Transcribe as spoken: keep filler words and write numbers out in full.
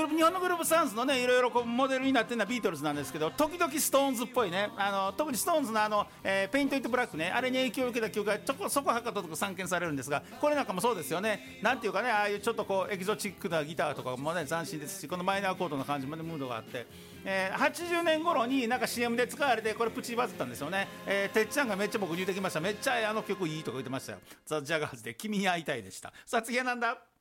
ループ日本のグループスタンスのねいろいろこうモデルになってるのはビートルズなんですけど、時々ストーンズっぽいね、あの特にストーンズのあの、えー、ペイント・イット・ブラックね、あれに影響を受けた曲がちょこそこはかととく散見されるんですが、これなんかもそうですよね。なんていうかね、ああいうちょっとこうエキゾチックなギターとかもね斬新ですし、このマイナーコードの感じもねムードがあって、えー、はちじゅうねん頃になんか シーエム で使われてこれプチバズったんですよね。えー、てっちゃんがめっちゃ僕言うてきました。めっちゃあの曲いいとか言ってましたよ。ザ・ジャガーズで君に会いたいでした。さあ次はなんだ。